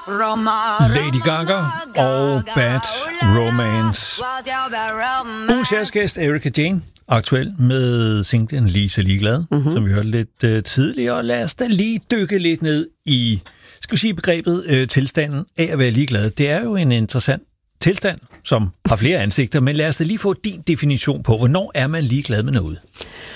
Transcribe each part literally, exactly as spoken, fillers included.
Lady Gaga og Bad Romance. Ugens jazzgæst Erika Jane, aktuel med singlen Lisa Ligeglad, mm-hmm. som vi hørte lidt uh, tidligere. Lad os da lige dykke lidt ned i, skal vi sige, begrebet uh, tilstanden af at være ligeglad. Det er jo en interessant tilstand, som har flere ansigter, men lad os da lige få din definition på, hvornår er man ligeglad med noget?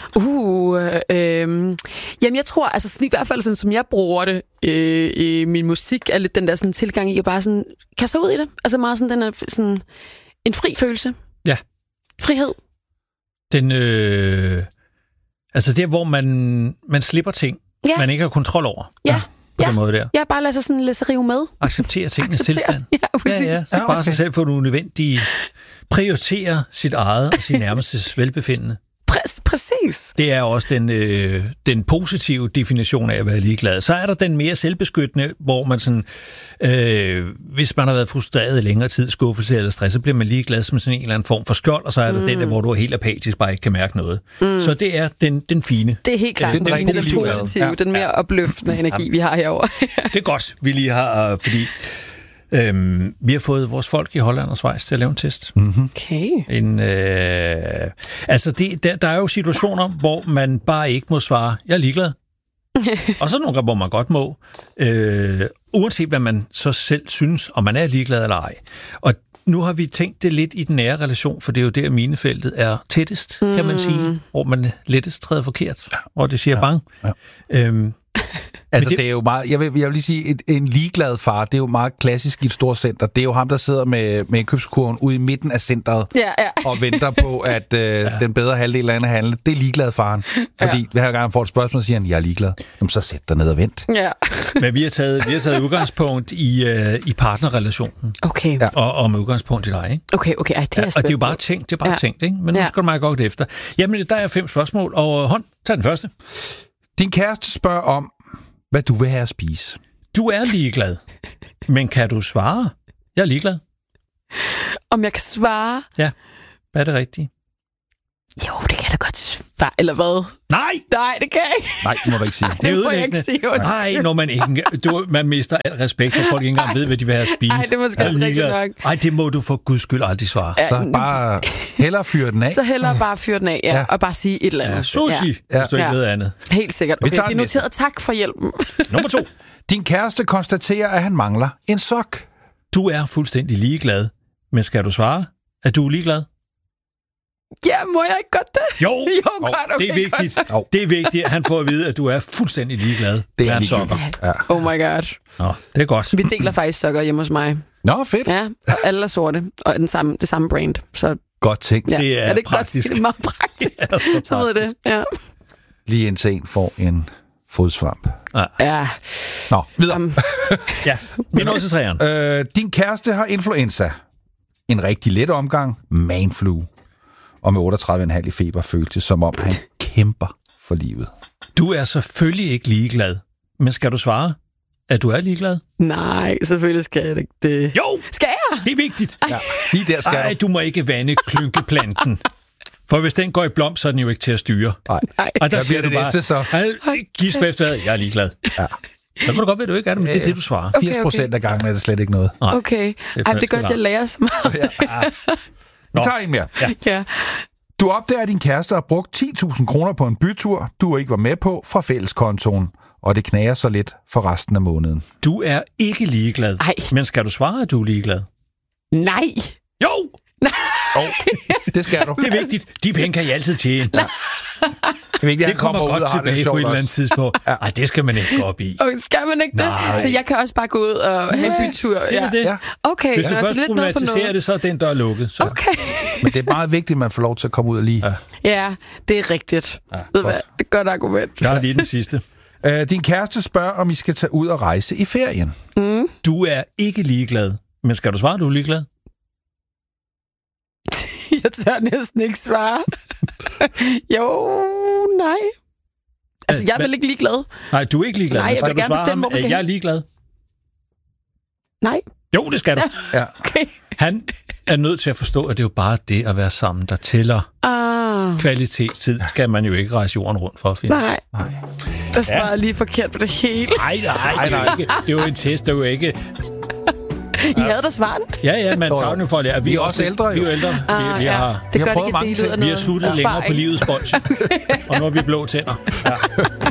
Uh, øh, øh, jamen jeg tror, altså sådan, i hvert fald sådan, som jeg bruger det øh, i min musik, er lidt den der sådan, tilgang i at bare sådan, kaste ud i det. Altså meget sådan, den er sådan en fri følelse. Ja. Frihed. Den, øh, altså der, hvor man, man slipper ting, ja. man ikke har kontrol over. Ja. På ja. den måde der. Ja, bare lade sig sådan lade sig rive med. Acceptere tingens Acceptere. tilstand. Ja, præcis. Ja, ja. ja okay. Bare sig selv for det unødvendige. Prioritere sit eget og sin nærmestes velbefindende. Præ- præcis. Det er også den, øh, den positive definition af at være ligeglad. Så er der den mere selvbeskyttende, hvor man sådan, øh, hvis man har været frustreret i længere tid, skuffelse eller stress, så bliver man ligeglad som sådan en eller anden form for skjold, og så er der mm. den der, hvor du er helt apatisk, bare ikke kan mærke noget. Mm. Så det er den, den fine. Det er helt klart den, den, den, den, den positive, ja. den mere opløftende ja. energi, vi har herovre. Det er godt, vi lige har, fordi Øhm, vi har fået vores folk i Holland og Schweiz til at lave en test. Mm-hmm. Okay. En, øh, altså, det, der, der er jo situationer, hvor man bare ikke må svare, jeg er ligeglad. Og så nogle gange, hvor man godt må. Øh, uanset hvad man så selv synes, om man er ligeglad eller ej. Og nu har vi tænkt det lidt i den nære relation, for det er jo der, minefeltet er tættest, mm. kan man sige. Hvor man lettest træder forkert, og det siger ja. bang. Ja. Øhm, Altså, det, det er jo meget, jeg vil, jeg vil lige sige, et, en ligeglad far, det er jo meget klassisk i et stort center. Det er jo ham, der sidder med, med indkøbskurven ude i midten af centret ja, ja. og venter på, at øh, ja. den bedre halvdel af andet handle. Det er ligeglad faren. Fordi ja. hver gang han får et spørgsmål, siger han, jeg er ligeglad. Jamen, så sæt dig ned og vent. Ja. Men vi har taget, vi har taget udgangspunkt i, øh, i partnerrelationen. Okay. Ja. Og, og med udgangspunkt i dig, ikke? Okay, okay. Ej, det er ja, og det er jo bare tænkt, det er bare ja. tænkt, ikke? Men nu ja. skal du meget godt efter. Jamen, der er fem spørgsmål, og hånd, tag den første. Din kæreste spørger om, hvad du vil have at spise. Du er ligeglad, men kan du svare? Jeg er ligeglad. Om jeg kan svare? Ja, hvad er det rigtige? Jo, det kan da godt svare, eller hvad? Nej! Nej, det kan jeg ikke. Nej, det må du ikke sige. Ej, det må jeg ikke sige. Nej, når man ikke... Du, man mister al respekt, for folk ikke engang ved, hvad de vil have at spise. Nej, det må måske rigtigt nok. Nej, det må du for guds skyld aldrig svare. Ja, så bare hellere fyre den af. Så hellere bare fyre den af, ja, ja. og bare sige et eller andet. Ja, sushi, ja. hvis du ikke ja. ved andet. Helt sikkert. Okay, det er noteret. Tak for hjælpen. Nummer to. Din kæreste konstaterer, at han mangler en sok. Du er fuldstændig ligeglad, men skal du svare, at du er ligeglad? Ja, må jeg ikke godt det? Jo, jo godt, okay, det er vigtigt. Godt. Det er vigtigt, at han får at vide, at du er fuldstændig ligeglad. Det er sokker. Ja. Oh my god. Nå, det er godt. Vi deler faktisk sokker hjemme hos mig. Nå, fedt. Ja, og alle er sorte, og den samme, det samme brand. Så godt tænkt. Ja. Det er, er det praktisk. Godt? Det er meget praktisk. Ja, så, praktisk. Så ved det, ja. Lige indtil en får en fodsvamp. Ja. ja. Nå, videre. Um. ja, vi når til træerne. Øh, din kæreste har influenza. En rigtig let omgang. Manflu. Og med otteogtredive komma fem i feber føltes det, som om han kæmper for livet. Du er selvfølgelig ikke ligeglad. Men skal du svare, at du er ligeglad? Nej, selvfølgelig skal jeg ikke det. Jo! Skal jeg? Det er vigtigt. Ja, lige der skal Ej, du må ikke vande klynkeplanten. For hvis den går i blom, så er den jo ikke til at styre. Nej. Og der bliver siger det du bare, næste, så. Gisp efter, jeg er ligeglad. Ja. Så kan du godt være, at du ikke er det, men det er det, du svarer. firs procent okay, okay. af gangen er det slet ikke noget. Nej. Okay. Det er, Ej, det gør, at jeg lærer så meget. Ja. Vi tager en mere. Ja. ja. Du opdager, at din kæreste har brugt ti tusind kroner på en bytur, du ikke var med på, fra fælleskontoen. Og det knager så lidt for resten af måneden. Du er ikke ligeglad. Ej. Men skal du svare, at du er ligeglad? Nej. Jo! Nej. Oh, det skal du. Det er vigtigt. De penge kan I altid tjene. Ja. Det, er vigtigt, det kommer, kommer godt tilbage på et eller andet tidspunkt. Ja. Ej, det skal man ikke gå op i. Okay, skal man ikke Nej. det? Så jeg kan også bare gå ud og have en tur. Ja. Det er det. Okay. Hvis du ja, først problematiserer det, så er den dør lukket. Så. Okay. Men det er meget vigtigt, at man får lov til at komme ud og lige. Ja, ja det er rigtigt. Ja, Ved hvad? Det er et godt argument. Jeg har lige den sidste. Uh, din kæreste spørger, om I skal tage ud og rejse i ferien. Mm. Du er ikke ligeglad. Men skal du svare, at du er ligeglad? Jeg tør næsten ikke svare. jo, nej. Altså, jeg er vel ikke ligeglad. Nej, du er ikke ligeglad. Nej, jeg skal vil du gerne svare bestemme, ham, hvor vi skal at jeg er ligeglad? Nej. Jo, det skal du. Ja. Okay. Han er nødt til at forstå, at det er jo bare det at være sammen, der tæller. Ah. Kvalitetstid skal man jo ikke rejse jorden rundt for at finde. Nej. Nej. Der svarer ja. lige forkert på det hele. Nej, nej, nej, nej. Det er jo en test, det er jo ikke... I havde da svaret. Ja, ja, man savner jo for det. Vi er også ældre, jo. Vi er jo ældre. Ah, vi, vi ja. har, Det vi har gør prøvet det mange ikke, det ting. lyder vi har suttet noget længere på erfaring. livets bolsje. Og nu har vi blå tænder. Ja.